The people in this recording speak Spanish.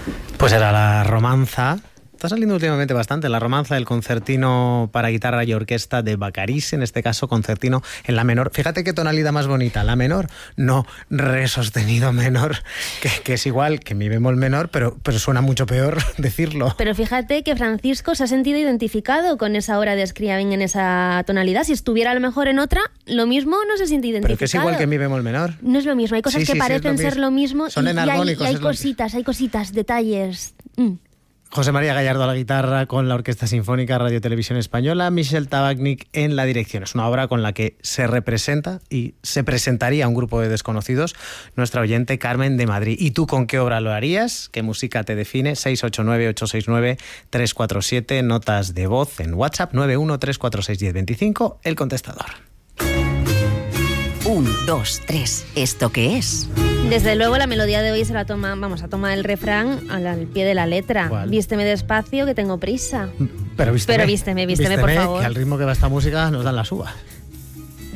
Pues era la romanza. Está saliendo últimamente bastante la romanza del concertino para guitarra y orquesta de Baccarís, en este caso concertino en la menor. Fíjate qué tonalidad más bonita, la menor, no re sostenido menor, que es igual que mi bemol menor, pero suena mucho peor decirlo. Pero fíjate que Francisco se ha sentido identificado con esa obra de Scriabin en esa tonalidad. Si estuviera a lo mejor en otra, lo mismo no se siente identificado. Pero que es igual que mi bemol menor. No es lo mismo, hay cosas que parecen ser lo mismo. Son enarmónicos. Y hay cositas, detalles. José María Gallardo a la guitarra con la Orquesta Sinfónica Radio Televisión Española, Michel Tabachnik en la dirección. Es una obra con la que se representa y se presentaría a un grupo de desconocidos nuestra oyente Carmen de Madrid. ¿Y tú con qué obra lo harías? ¿Qué música te define? 689-869-347, notas de voz en WhatsApp 913461025, el contestador. 1, 2, 3. ¿Esto qué es? Desde luego la melodía de hoy se la toma, vamos a tomar el refrán al pie de la letra. ¿Cuál? Vísteme despacio que tengo prisa. Pero vísteme, por favor. Que al ritmo que va esta música nos dan las uvas.